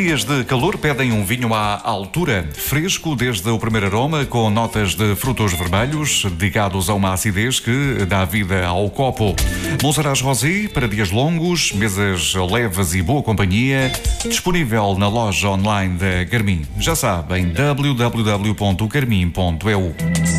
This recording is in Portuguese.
Dias de calor pedem um vinho à altura, fresco desde o primeiro aroma, com notas de frutos vermelhos, dedicados a uma acidez que dá vida ao copo. Monsaraz Rosé, para dias longos, mesas leves e boa companhia, disponível na loja online da Carmin. Já sabe, em www.carmin.eu.